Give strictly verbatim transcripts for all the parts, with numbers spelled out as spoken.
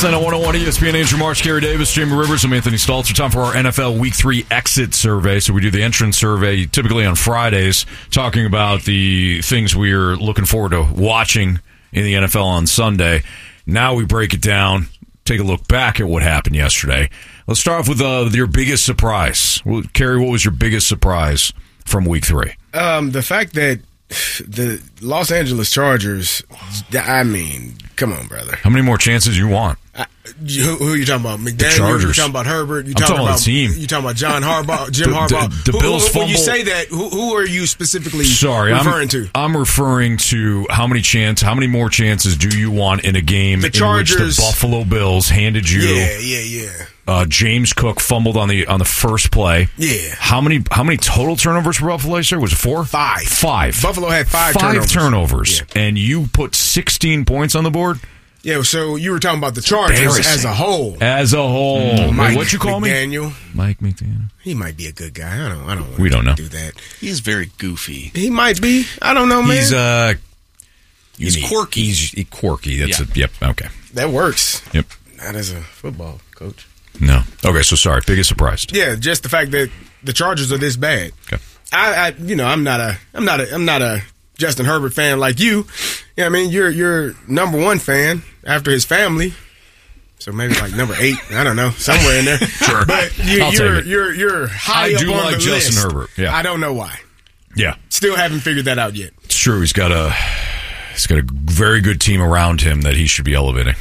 Sportsnet on one oh one E S P N. Andrew Marsh, Gary Davis, Jamie Rivers, and Anthony Stalter. Time for our N F L Week three exit survey. So we do the entrance survey typically on Fridays, talking about the things we're looking forward to watching in the N F L on Sunday. Now we break it down, take a look back at what happened yesterday. Let's start off with uh, your biggest surprise. Well, Kerry, what was your biggest surprise from Week three? Um, the fact that the Los Angeles Chargers, I mean, come on, brother. How many more chances you want? I, who, who are you talking about? McDaniel? The Chargers. You talking about Herbert? You I'm talking about the team. You talking about John Harbaugh? Jim the, Harbaugh? The, the who, Bills who, fumble. When you say that, who, who are you specifically Sorry, referring I'm, to? I'm referring to how many chance, how many more chances do you want in a game the in Chargers, which the Buffalo Bills handed you? Yeah, yeah, yeah. Uh, James Cook fumbled on the on the first play. Yeah. How many how many total turnovers for Buffalo yesterday? Was it four? Five. Five. Buffalo had five, five turnovers. turnovers. Yeah. And you put sixteen points on the board? Yeah, so you were talking about the Chargers as a whole. As a whole. Mm, Mike What'd you call McDaniel. me? Mike McDaniel. He might be a good guy. I don't I don't want we don't know. do that. He's very goofy. He might be. I don't know, man. He's uh He's unique. quirky. He's quirky. That's Yeah. a, yep, okay. That works. Yep. Not as a football coach. No. Okay, so sorry. Biggest surprise. Yeah, just the fact that the Chargers are this bad. Okay. I, I you know, I'm not a I'm not a I'm not a Justin Herbert fan like you. Yeah, I mean, you're you're number one fan after his family. So maybe like number eight. I don't know, somewhere in there. Sure. But you, I'll you're take it. you're you're high I up do on like the Justin list. Herbert. Yeah. I don't know why. Yeah. Still haven't figured that out yet. It's true. He's got a he's got a very good team around him that he should be elevating.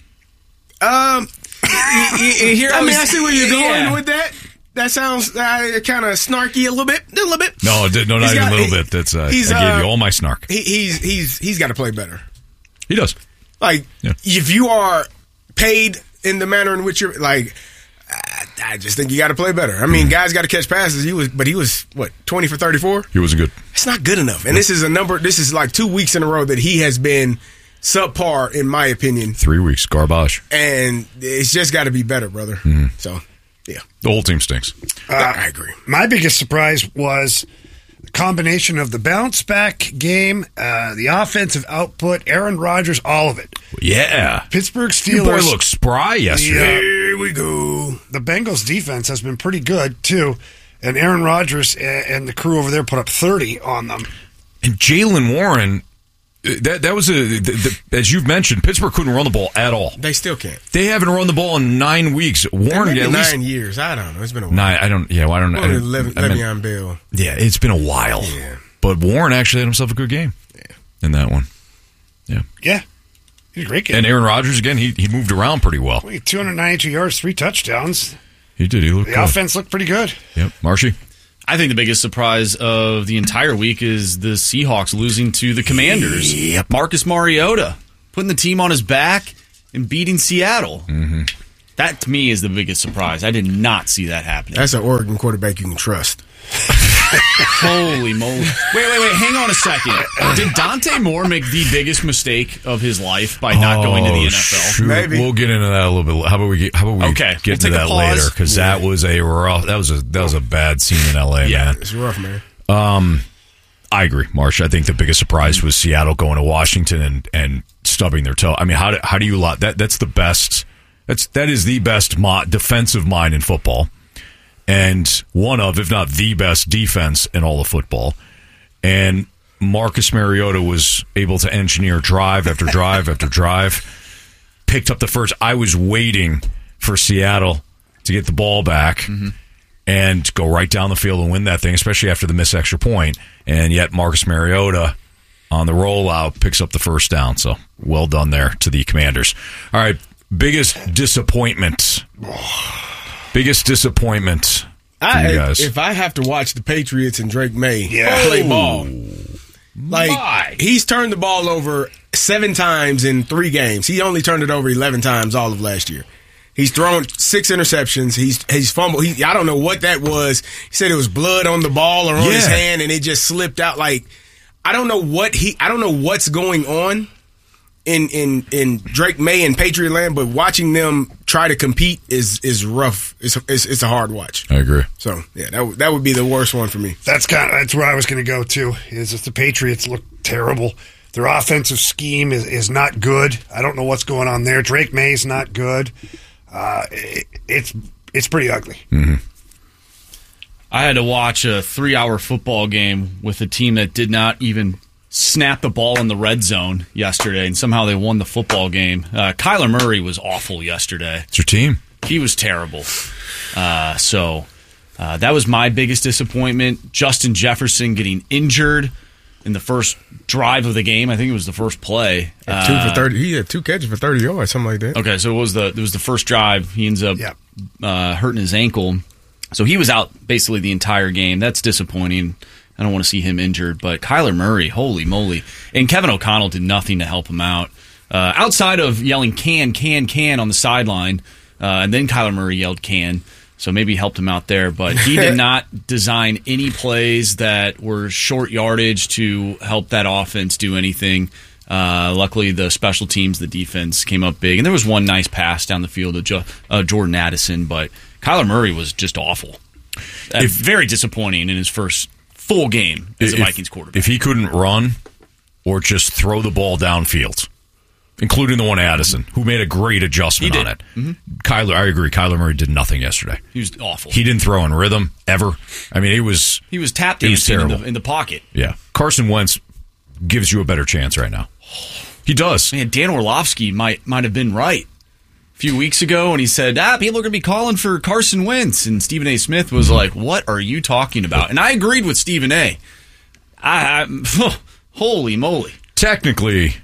Um, Here, I mean, I see where you're going yeah. with that. That sounds uh, kind of snarky a little bit. A little bit. No, no, not He's even got- a little he- bit. That's uh, I he's, gave uh, you all my snark. He, he's he's he's got to play better. He does. Like, Yeah. if you are paid in the manner in which you're, like, I, I just think you got to play better. I mean, guys got to catch passes. He was, but he was what twenty for thirty-four. He wasn't good. It's not good enough. And this is a number. This is like two weeks in a row that he has been subpar, in my opinion. Three weeks, garbage. And it's just got to be better, brother. Mm-hmm. So, yeah, The whole team stinks. Uh, I agree. My biggest surprise was the combination of the bounce back game, uh, the offensive output, Aaron Rodgers, all of it. Yeah. Pittsburgh Your boy Steelers. looked spry yesterday. Here we go. The Bengals defense has been pretty good too, and Aaron Rodgers and, and the crew over there put up thirty on them. And Jalen Warren, uh, that that was a the, the, as you've mentioned, Pittsburgh couldn't run the ball at all. They still can't. They haven't run the ball in nine weeks. Warren, Maybe at least nine years. I don't know. It's been a while. nine. I don't. Yeah, well, I don't know. Only I, Le- I mean, Le'Veon Bell. yeah, it's been a while. Yeah. But Warren actually had himself a good game. Yeah. In that one. Yeah. Yeah, he had a great game. And Aaron Rodgers again. He he moved around pretty well. two hundred ninety-two yards, three touchdowns. He did. He looked The good. offense looked pretty good. Yep. Marshy. I think the biggest surprise of the entire week is the Seahawks losing to the Commanders. Yep. Marcus Mariota putting the team on his back and beating Seattle. Mm-hmm. That, to me, is the biggest surprise. I did not see that happening. That's an Oregon quarterback you can trust. Holy moly. Wait, wait, wait. Hang on a second. Did Dante Moore make the biggest mistake of his life by not going to the N F L? Shoot. Maybe. We'll get into that a little bit. How about we get, how about we Okay, get we'll into take a that pause. later? Because that was a rough. That was a that was a bad scene in L A. Yeah. Man. It's rough, man. Um, I agree, Marsh. I think the biggest surprise was Seattle going to Washington and, and stubbing their toe. I mean, how do, how do you lot that? That's the best. That's that is the best mo- defensive mind in football, and one of, if not the best defense in all of football. And Marcus Mariota was able to engineer drive after drive after drive. Picked up the first. I was waiting for Seattle to get the ball back. Mm-hmm. And go right down the field and win that thing, especially after the missed extra point. And yet Marcus Mariota on the rollout picks up the first down. So well done there to the Commanders. All right, biggest disappointment. Biggest disappointment for I, you guys. If I have to watch the Patriots and Drake May Yeah. play Oh, ball, like my. he's turned the ball over seven times in three games. He only turned it over eleven times all of last year. He's thrown six interceptions. He's he's fumbled. He, I don't know what that was. He said it was blood on the ball or on Yeah. his hand, and it just slipped out. Like I don't know what he. I don't know what's going on in in in Drake May and Patriot Land, but watching them try to compete is is rough. It's it's, it's a hard watch. I agree. So yeah, that w- that would be the worst one for me. That's kind of that's where I was going to go to. Is if the Patriots look terrible. Their offensive scheme is, is not good. I don't know what's going on there. Drake May's not good. Uh, it, it's it's pretty ugly. Mm-hmm. I had to watch a three-hour football game with a team that did not even snap the ball in the red zone yesterday, and somehow they won the football game. Uh, Kyler Murray was awful yesterday. It's your team. He was terrible. Uh, so uh, that was my biggest disappointment. Justin Jefferson getting injured in the first drive of the game. I think it was the first play. Uh, two for thirty. He had two catches for thirty yards, something like that. Okay, so it was the it was the first drive. He ends up Yep. uh, hurting his ankle. So he was out basically the entire game. That's disappointing. I don't want to see him injured. But Kyler Murray, holy moly. And Kevin O'Connell did nothing to help him out. Uh, outside of yelling can, can, can on the sideline, uh, and then Kyler Murray yelled can. So maybe he helped him out there. But he did not design any plays that were short yardage to help that offense do anything. Uh, luckily, the special teams, the defense came up big. And there was one nice pass down the field of jo- uh, Jordan Addison. But Kyler Murray was just awful. Uh, If- very disappointing in his first full game as a If- Vikings quarterback. If he couldn't run or just throw the ball downfield, including the one Addison, who made a great adjustment He on did. it. Mm-hmm. Kyler, I agree. Kyler Murray did nothing yesterday. He was awful. He didn't throw in rhythm ever. I mean, it was He was tap it was dancing in terrible. the, in the pocket. Yeah. Carson Wentz gives you a better chance right now. He does. Man, Dan Orlovsky might might have been right a few weeks ago when he said, ah, people are going to be calling for Carson Wentz. And Stephen A. Smith was Mm-hmm. like, what are you talking about? And I agreed with Stephen A. I, I, holy moly. Technically,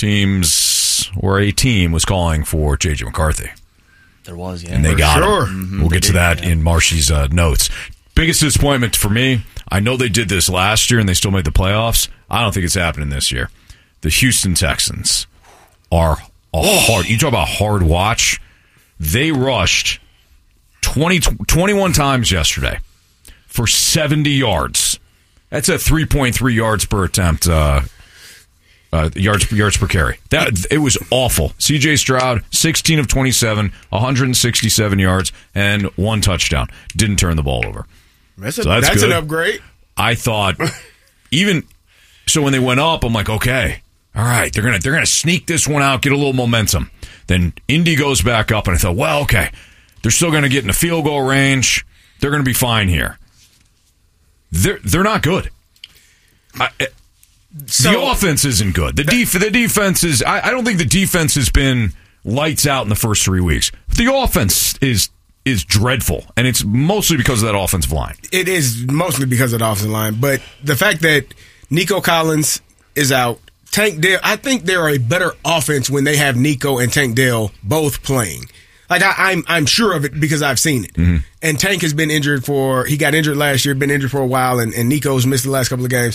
teams or a team was calling for J J McCarthy. There was, yeah. And they got sure. him. Mm-hmm. We'll get to that in Marshy's uh, notes. Biggest disappointment for me, I know they did this last year and they still made the playoffs. I don't think it's happening this year. The Houston Texans are a hard, you talk about hard watch. They rushed twenty, twenty-one times yesterday for seventy yards. That's at three point three yards per attempt, uh, uh, yards yards per carry. That it was awful. C J Stroud, sixteen of twenty-seven, one hundred sixty-seven yards, and one touchdown. Didn't turn the ball over. That's, a, So that's that's good. an upgrade. I thought, even so, when they went up, I'm like, okay, all right, they're gonna they're gonna sneak this one out, get a little momentum. Then Indy goes back up, and I thought, well, okay, they're still gonna get in the field goal range. They're gonna be fine here. They're they're not good. I, So- the offense isn't good. The def- the defense is. I, I don't think the defense has been lights out in the first three weeks. The offense is is dreadful, and it's mostly because of that offensive line. It is mostly because of the offensive line, but the fact that Nico Collins is out, Tank Dell, I think they're a better offense when they have Nico and Tank Dell both playing. Like I, I'm, I'm sure of it because I've seen it. Mm-hmm. And Tank has been injured for. He got injured last year, been injured for a while, and, and Nico's missed the last couple of games.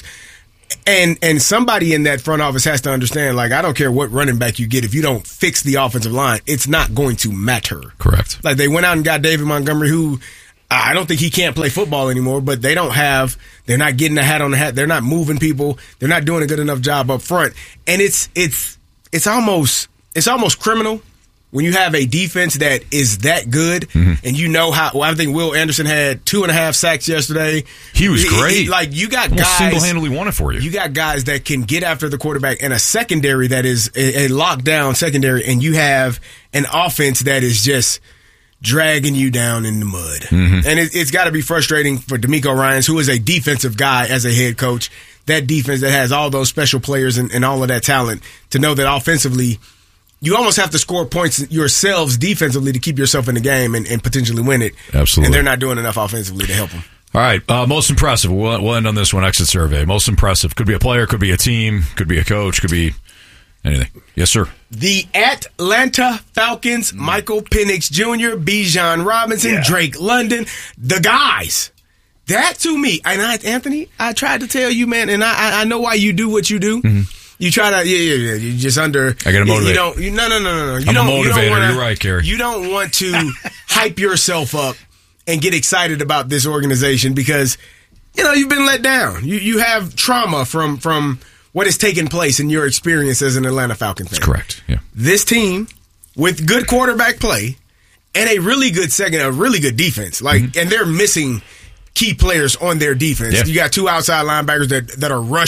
And and somebody in that front office has to understand. Like I don't care what running back you get, if you don't fix the offensive line, it's not going to matter. Correct. Like they went out and got David Montgomery, who I don't think he can't play football anymore, but they don't have, they're not getting the hat on the hat. They're not moving people. They're not doing a good enough job up front. And it's, it's, it's almost, it's almost criminal when you have a defense that is that good mm-hmm. and you know how, well, I think Will Anderson had two and a half sacks yesterday. He was great. He, like you got Almost guys single-handedly won it for you. You got guys that can get after the quarterback and a secondary that is a, a lockdown secondary, and you have an offense that is just dragging you down in the mud. Mm-hmm. And it, it's got to be frustrating for DeMeco Ryans, who is a defensive guy as a head coach, that defense that has all those special players and, and all of that talent, to know that offensively you almost have to score points yourselves defensively to keep yourself in the game and, and potentially win it. Absolutely. And they're not doing enough offensively to help them. All right, uh, most impressive. We'll, we'll end on this one, exit survey. Most impressive. Could be a player, could be a team, could be a coach, could be anything. Yes, sir. The Atlanta Falcons, Michael Penix Junior, Bijan Robinson, Yeah. Drake London, the guys. That to me, and I, Anthony, I tried to tell you, man, and I, I know why you do what you do. Mm-hmm. You try to, yeah, yeah, yeah. You just under. I gotta motivate. You don't. You, no, no, no, no, no. You I'm don't, a motivator. You don't wanna, You're right, Gary. You don't want to hype yourself up and get excited about this organization because you know you've been let down. You you have trauma from from what has taken place in your experience as an Atlanta Falcons fan. That's correct. Yeah. This team with good quarterback play and a really good second, a really good defense. Like, mm-hmm. and they're missing key players on their defense. Yeah. You got two outside linebackers that that are rush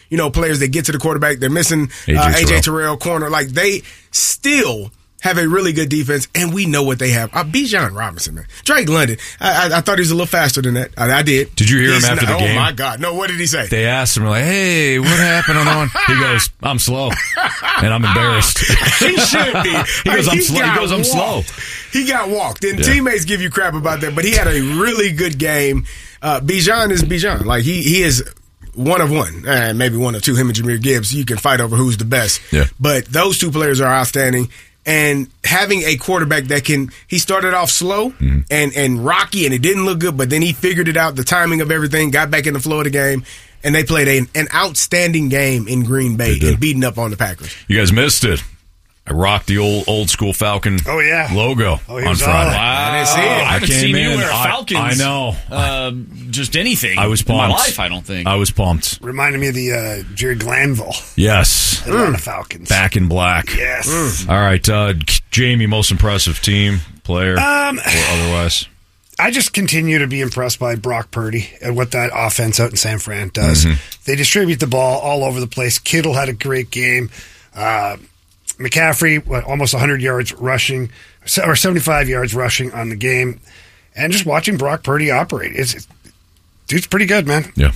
you know, players that get to the quarterback. They're missing uh, A J Terrell, corner. Like, they still have a really good defense, and we know what they have. Uh, Bijan Robinson, man. Drake London. I, I, I thought he was a little faster than that. I, I did. Did you hear He's him after not, the game? Oh, my God. No, what did he say? They asked him, like, hey, what happened on that one? He goes, I'm slow, and I'm embarrassed. He should be. he goes, I'm he slow. He goes, I'm slow. He got walked, and Yeah. teammates give you crap about that, but he had a really good game. Uh, Bijan is Bijan. Like, he, he is one of one, uh, maybe one of two. Him and Jahmyr Gibbs, you can fight over who's the best. Yeah. But those two players are outstanding. And having a quarterback that can, he started off slow mm-hmm. and, and rocky, and it didn't look good, but then he figured it out, the timing of everything, got back in the flow of the game, and they played a, an outstanding game in Green Bay and beating up on the Packers. You guys missed it. I rocked the old old school Falcon oh, yeah. logo oh, on Friday. Wow. I didn't see it. I haven't I seen you in, wear I, Falcons. I know. Uh, just anything. I was pumped. In my life, I don't think. I was pumped. Reminded me of the uh, Jerry Glanville. Yes. Atlanta mm. Falcons. Back in black. Yes. Mm. All right, uh, Jamie, most impressive team, player, um, or otherwise? I just continue to be impressed by Brock Purdy and what that offense out in San Fran does. Mm-hmm. They distribute the ball all over the place. Kittle had a great game. Uh, McCaffrey, what, almost one hundred yards rushing, or seventy-five yards rushing on the game. And just watching Brock Purdy operate. It's, it's dude's pretty good, man. Yeah.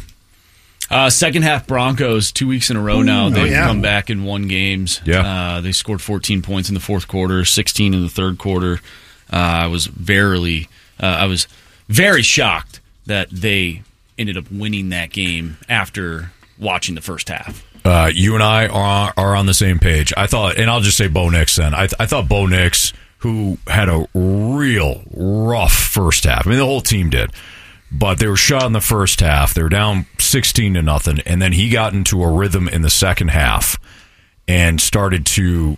Uh, second half Broncos, two weeks in a row now. They've oh, yeah. come back and won games. Yeah. Uh, they scored fourteen points in the fourth quarter, sixteen in the third quarter. Uh, I was very, uh, I was very shocked that they ended up winning that game after watching the first half. Uh, you and I are are on the same page. I thought, and I'll just say Bo Nix then. I, I thought Bo Nix, who had a real rough first half. I mean, the whole team did. But they were shot in the first half. They were down sixteen to nothing. And then he got into a rhythm in the second half and started to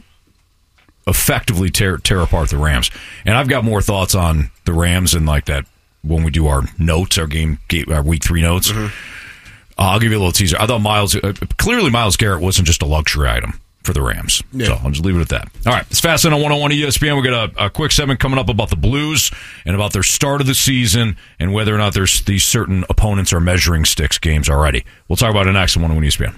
effectively tear, tear apart the Rams. And I've got more thoughts on the Rams and like that when we do our notes, our game, our week three notes. Mm-hmm. Uh, I'll give you a little teaser. I thought Myles, uh, clearly Myles Garrett wasn't just a luxury item for the Rams. Yeah. So I'll just leave it at that. All right, it's Fast in on one oh one E S P N. We've got a, a quick segment coming up about the Blues and about their start of the season and whether or not there's these certain opponents are measuring sticks games already. We'll talk about it next on one oh one E S P N.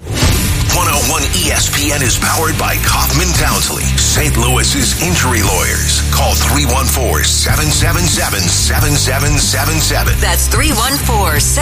one oh one E S P N is powered by Kaufman Townsley, Saint Louis's injury lawyers. Call three one four, seven seven seven, seven seven seven seven. That's three one four, seven seven seven